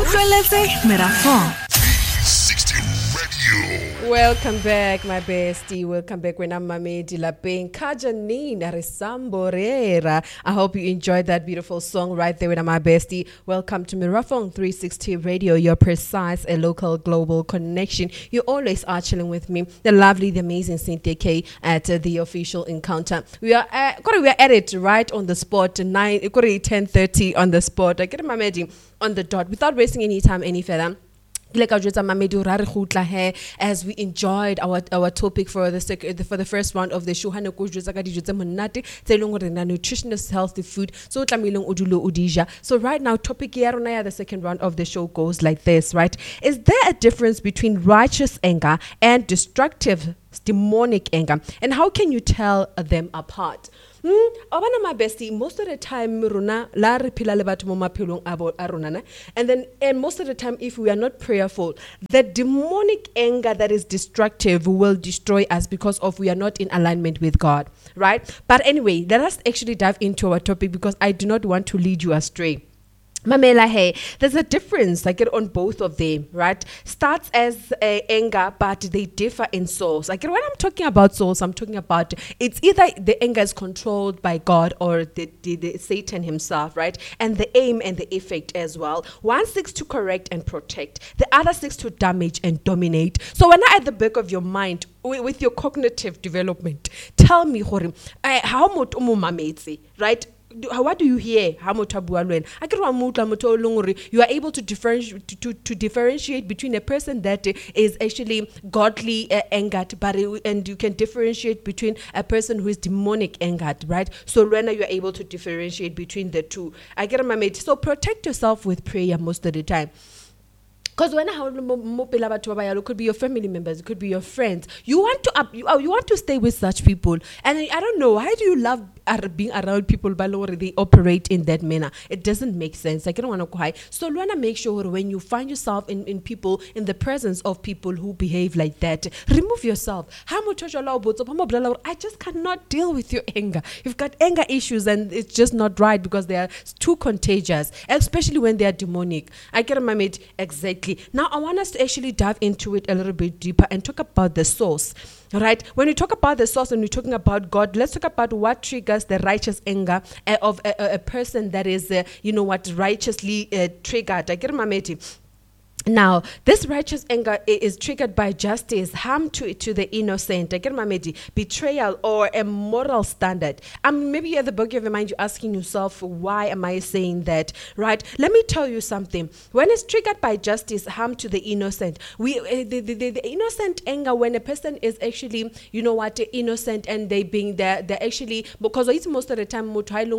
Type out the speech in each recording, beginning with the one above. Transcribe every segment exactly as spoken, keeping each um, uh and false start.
Utlweletse Merafong. Welcome back, my bestie. Welcome back when I'm Mamedi Lapeng Kajanina Resamborera. I hope you enjoyed that beautiful song right there with my bestie. Welcome to Merafong three sixty Radio, your precise and local global connection. You always are chilling with me, the lovely, the amazing Cynthia K at uh, the official encounter. We are uh, we are at it right on the spot, nine ten thirty on the spot. I get my Mamedi on the dot without wasting any time any further. As we enjoyed our our topic for the sec- for the first round of the show, nutritious healthy food. So so right now, topic the second round of the show goes like this, right? Is there a difference between righteous anger and destructive demonic anger, and how can you tell them apart? Hmm, abana my bestie, most of the time runa la re phela le batho mo maphelong a bo- a rona ne? And then and most of the time if we are not prayerful, the demonic anger that is destructive will destroy us because of we are not in alignment with God, right? But anyway, let us actually dive into our topic because I do not want to lead you astray. Mamela, hey, there's a difference, I get on both of them, right? Starts as uh, anger, but they differ in source. Like when I'm talking about source, I'm talking about it's either the anger is controlled by God or the, the, the Satan himself, right? And the aim and the effect as well. One seeks to correct and protect. The other seeks to damage and dominate. So when I at the back of your mind, with, with your cognitive development, tell me, Horim, uh, how much umumametse, right? Do, what do you hear? How much you are able to differentiate to, to, to differentiate between a person that is actually godly uh, angered, but it, and you can differentiate between a person who is demonic angered, right? So when you are able to differentiate between the two, I get my mate. So protect yourself with prayer most of the time. Because when it could be your family members, it could be your friends. You want to up, you, you want to stay with such people, and I don't know, why do you love being around people by law they operate in that manner? It doesn't make sense. I don't want to cry. So you want to make sure when you find yourself in, in people, in the presence of people who behave like that, remove yourself. I just cannot deal with your anger. You've got anger issues and it's just not right because they are too contagious, especially when they are demonic. I get my mate exactly. Now, I want us to actually dive into it a little bit deeper and talk about the source, right? When we talk about the source and we're talking about God, let's talk about what triggers the righteous anger uh, of a, a, a person that is, uh, you know what, righteously uh, triggered. I get my mate. Now, this righteous anger is triggered by justice, harm to to the innocent, betrayal, or a moral standard. Um, maybe at the back of your mind, you're asking yourself, why am I saying that? Right? Let me tell you something. When it's triggered by justice, harm to the innocent, we uh, the, the, the, the innocent anger, when a person is actually, you know what, innocent and they being there, they're actually, because it's most of the time,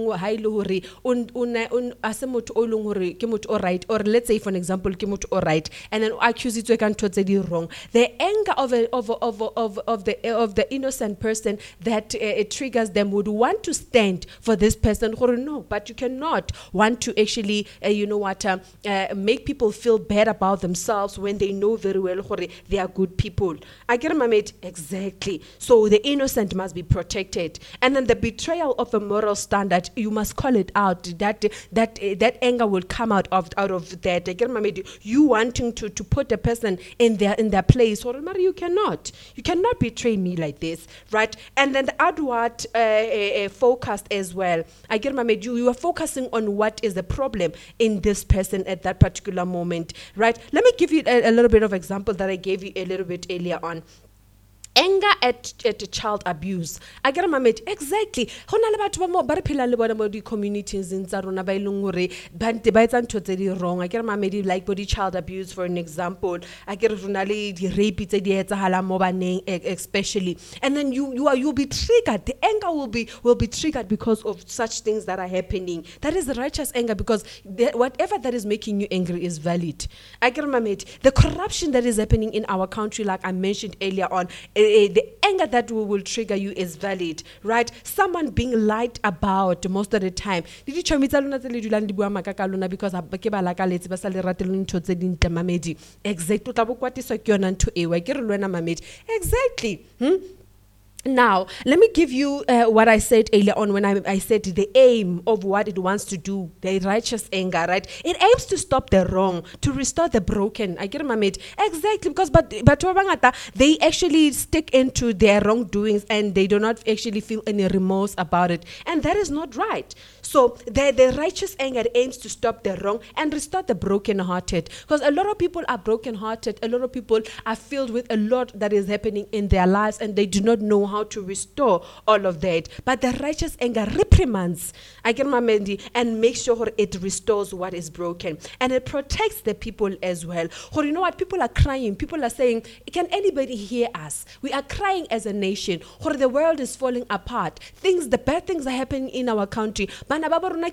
or let's say, for an example, right, and then accuse it to wrong. The anger of a, of of of of the of the innocent person that uh, it triggers them would want to stand for this person. No, but you cannot want to actually, uh, you know what, uh, uh, make people feel bad about themselves when they know very well they are good people. I get my mate exactly. So the innocent must be protected, and then the betrayal of a moral standard, you must call it out. That that uh, that anger will come out of out of that. I get my mate. You wanting to, to put a person in their in their place, or you cannot. You cannot betray me like this, right? And then the outward uh, uh, focused as well. I get my mate. You, you are focusing on what is the problem in this person at that particular moment, right? Let me give you a, a little bit of example that I gave you a little bit earlier on. Anger at, at child abuse. I get my mate exactly. Hona le batho ba mo ba re phela le bona mo di communities in tsa rona ba ileng hore ba nte ba etsa ntho tse di wrong. I get my mate like body child abuse for an example. I get rona le di rape tse di etsahala mo baneng especially. And then you you are you'll be triggered. The anger will be will be triggered because of such things that are happening. That is righteous anger because the, whatever that is making you angry is valid. I get my mate. The corruption that is happening in our country, like I mentioned earlier on, Uh, the anger that will, will trigger you is valid, right? Someone being lied about most of the time. Did you tell me because exactly. Exactly. Hmm? Now, let me give you uh, what I said earlier on when I, I said the aim of what it wants to do, the righteous anger, right? It aims to stop the wrong, to restore the broken. I get my mate. Exactly, because but but they actually stick into their wrongdoings and they do not actually feel any remorse about it. And that is not right. So the, the righteous anger aims to stop the wrong and restore the broken-hearted. Because a lot of people are broken-hearted. A lot of people are filled with a lot that is happening in their lives and they do not know how to restore all of that. But the righteous anger reprimands, I get my Mendy, and makes sure it restores what is broken. And it protects the people as well. Or you know what? People are crying. People are saying, can anybody hear us? We are crying as a nation. Or the world is falling apart. Things, the bad things are happening in our country. What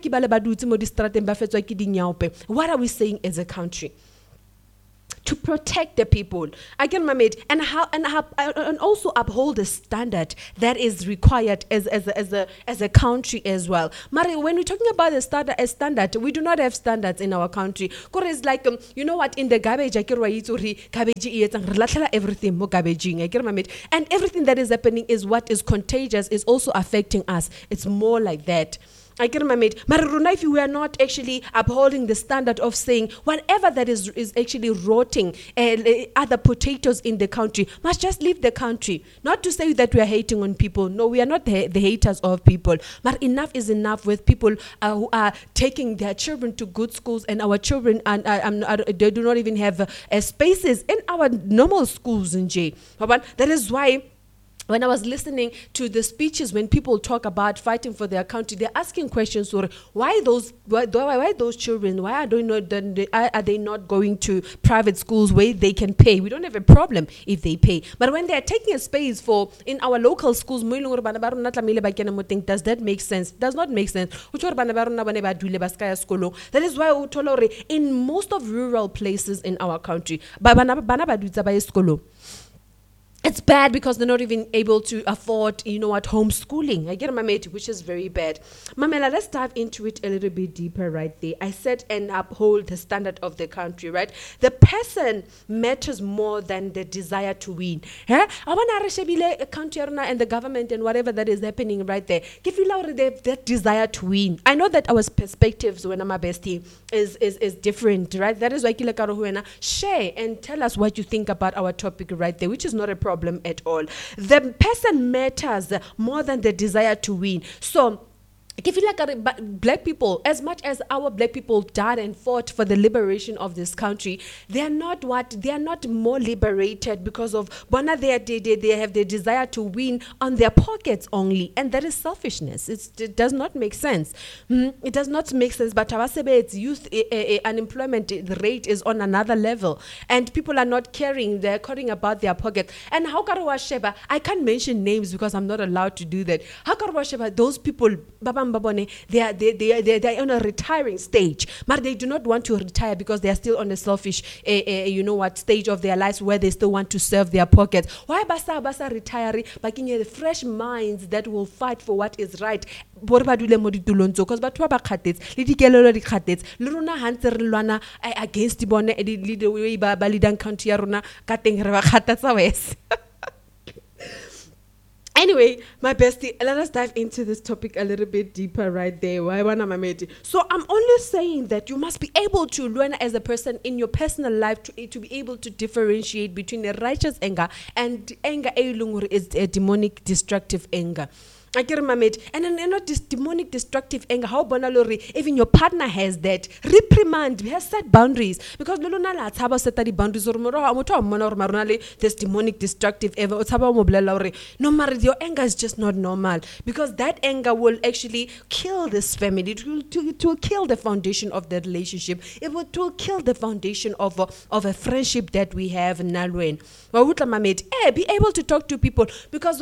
are we saying as a country? To protect the people, again, my mate, and how and how and also uphold the standard that is required as as a, as a as a country as well. Mari, when we're talking about the standard, a standard, we do not have standards in our country. Because it's like um, you know what, in the garbage, I get garbage everything more garbaging. I get my mate, and everything that is happening is what is contagious is also affecting us. It's more like that. I get my mate. Maruruna, if we are not actually upholding the standard of saying whatever that is is actually rotting uh, other potatoes in the country must just leave the country. Not to say that we are hating on people. No, we are not the, the haters of people. But enough is enough with people uh, who are taking their children to good schools and our children and uh, um, uh, they do not even have uh, spaces in our normal schools in J. That is why when I was listening to the speeches, when people talk about fighting for their country, they're asking questions or why those why, why those children, why are they not are they not going to private schools where they can pay? We don't have a problem if they pay. But when they're taking a space for in our local schools, does that make sense? Does not make sense. That is why in most of rural places in our country, it's bad because they're not even able to afford, you know what, homeschooling. I get my mate, which is very bad. Mamela, let's dive into it a little bit deeper right there. I said and uphold the standard of the country, right? The person matters more than the desire to win. Huh? I want to country and the government and whatever that is happening right there. Give you that desire to win. I know that our perspectives when I'm a bestie is, is, is different, right? That is why Kila Karohuena share and tell us what you think about our topic right there, which is not a problem. Problem at all. The person matters more than the desire to win. So if you like black people, as much as our black people died and fought for the liberation of this country, they are not what they are not more liberated because of Bona they, they, they have the desire to win on their pockets only, and that is selfishness. It's, it does not make sense. Mm, it does not make sense. But its youth uh, uh, unemployment rate is on another level, and people are not caring. They're caring about their pockets. And how Karawa Sheba, I can't mention names because I'm not allowed to do that. How Karawa Sheba, those people, Baba They are, they, they, they, they are on a retiring stage, but they do not want to retire because they are still on a selfish, uh, uh, you know what, stage of their lives where they still want to serve their pockets. Why basa basa retire? But the fresh minds that will fight for what is right. Because but what khatets, lidi kelelo di khatets, lorona hantse re lwana against bone the way ba ba leading country ya rona ka teng re ba khatatsa wes. Anyway, my bestie, let us dive into this topic a little bit deeper right there. Why wanna mameti? So I'm only saying that you must be able to learn as a person in your personal life to, to be able to differentiate between a righteous anger and anger is a demonic, destructive anger. I get my mate, and then not this demonic, destructive anger. How bonalori, even your partner has that. Reprimand, has set boundaries because Luluna lats have set the boundaries or more. This demonic, destructive anger. No matter your anger is just not normal because that anger will actually kill this family. It will, to, it will kill the foundation of the relationship. It will, it will kill the foundation of a, of a friendship that we have in Nalwen. Eh, be able to talk to people because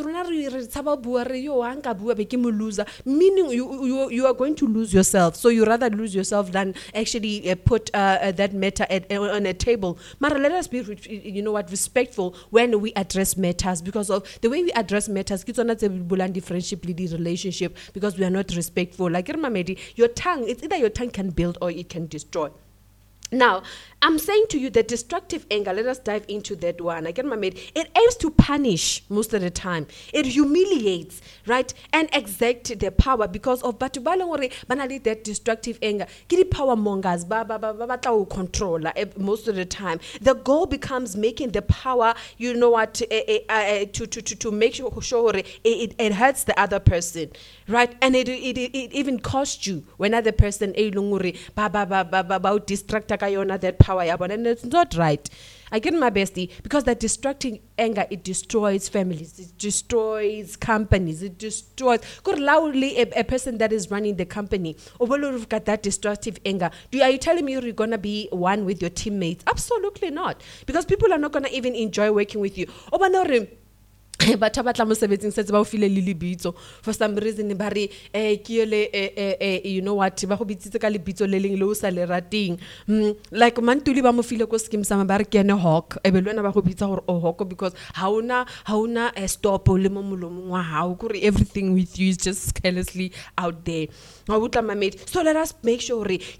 meaning you, you you are going to lose yourself, so you rather lose yourself than actually uh, put uh, uh, that matter at, uh, on a table. Mara, let us be you know what respectful when we address matters because of the way we address matters. Kids are not a bulandi friendship, leading relationship because we are not respectful. Like your tongue, it's either your tongue can build or it can destroy. Now, I'm saying to you that destructive anger, let us dive into that one. Again, my mate, it aims to punish most of the time. It humiliates, right? And exact the power because of batu ba leng hore ba na le that destructive anger. Ke di power mongers ba ba ba ba ba tla o controller most of the time. The goal becomes making the power, you know what, uh, uh, uh, to, to, to, to make sure, sure it, it, it hurts the other person, right? And it, it, it, it even costs you when other person e leng hore ba ba ba ba ba ba distract ka yona that power. And it's not right. I get my bestie because that destructive anger, it destroys families, it destroys companies, it destroys. Good loudly a, a person that is running the company. Or you've got that destructive anger. Do are you telling me you're gonna be one with your teammates? Absolutely not. Because people are not gonna even enjoy working with you. Batho ba tla mo sebetsing setse ba o file le lebitso for some reason ba re eh ke ele eh eh you know what ba go bitsitse ka lebitso le leng le o sa le rating like mantuli ba mo file ko scheme sa ba re ke ene hawk e be le wena ba go bitsa gore o hawk because hauna hauna a stop le mo molomong wa hao gore everything with you is just carelessly out there. So let us make sure